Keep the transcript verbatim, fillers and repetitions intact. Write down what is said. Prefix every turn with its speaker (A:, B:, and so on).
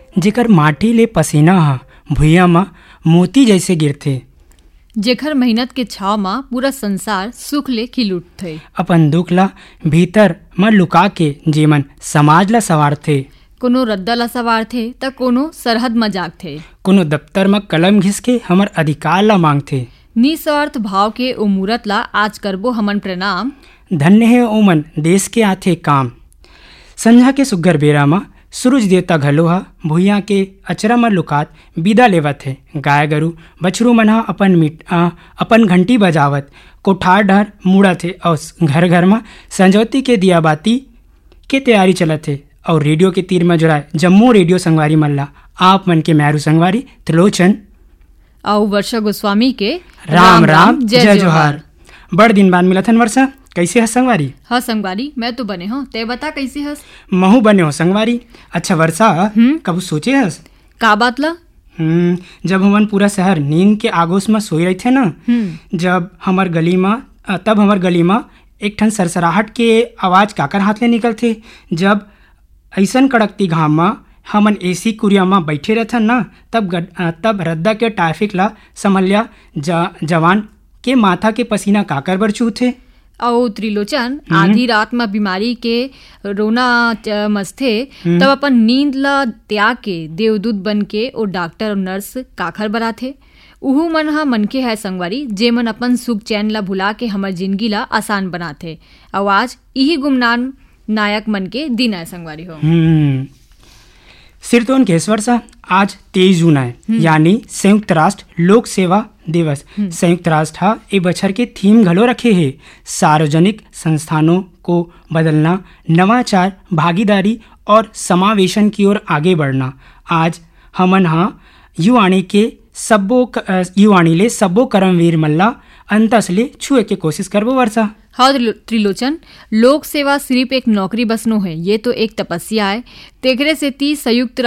A: जेकर माटी ले पसीना ह भुइयां म मोती जैसे गिरथे,
B: जेकर मेहनत के छाव में पूरा संसार सुख ले खिल उठथे।
A: अपन दुख ला भीतर म लुका के जेमन समाज ला सवारथे,
B: कोनो रद्दा ला सवारथे त कोनो सरहद में जागथे,
A: कोनो दफ्तर म कलम घिस के हमर अधिकार ला मांगथे।
B: निस्वार्थ भाव के ओ मूरत ला आज करबो हमन प्रणाम।
A: धन्य है ओमन देश के आथे काम। संझा के सुग्घर बेरा म सूरज देवता घलो ह भुइयां के अचरा म लुकात विदा लेवत है। गाय गरू बछरू मन ह अपन मिट आ, अपन घंटी बजावत कोठार डहर मुड़त है और घर घर म संजौती के दिया बाती के तैयारी चलत है। और रेडियो के तीर में जुड़ाए जम्मू रेडियो संगवारी मन ला आप मन के मैरू संगवारी त्रिलोचन
B: और वर्षा गोस्वामी के
A: राम राम जय जोहार। बड़ दिन बाद मिलत हन वर्षा, कैसे हस संगवारी?
B: हाँ संगवारी, मैं तो बने हो, ते बता कैसे हस?
A: महू बने हो संगवारी। अच्छा वर्षा, कबू सोचे हस
B: का बात ला?
A: हम्म जब हमन पूरा शहर नींद के आगोश में सोई रहे थे ना, जब हमार गली में तब हमार गली में एक ठन सरसराहट के आवाज काकर हाथ ले निकल थे। जब ऐसन कड़कती घाम में हमन एसी कुरिया में बैठे रहथन ना, तब गड, तब रद्दा के ट्रैफिक ला समलिया ज, जवान के माथा के पसीना काकर बर चूथे।
B: और त्रिलोचन आधी रात में बीमारी के रोना मस्थे, तब अपन नींद ला त्याग के देवदूत बन के ओ डॉक्टर और नर्स काखर बराथे। उहू मन हा मनखे है संगवारी, जे मन अपन सुख चैन ला भुला के हमर जिंदगी ला आसान बनाथे। और आज यही गुमनाम नायक मन के दिन है संगवारी हो।
A: सिर तो उनके वर्षा आज तेईस जून है, यानी संयुक्त राष्ट्र लोक सेवा दिवस। संयुक्त राष्ट्र हा ए बछर के थीम घलो रखे है, सार्वजनिक संस्थानों को बदलना, नवाचार, भागीदारी और समावेशन की ओर आगे बढ़ना। आज हमन हा युवाणी के सब्बो युवाणी ले सब्बो कर्मवीर मल्ला अंतस ले छुए के कोशिश करबो वर्षा।
B: हाँ त्रिलोचन, लोक सेवा सिर्फ एक नौकरी बस नो है, ये तो एक तपस्या है। तेकरे से ती संयुक्त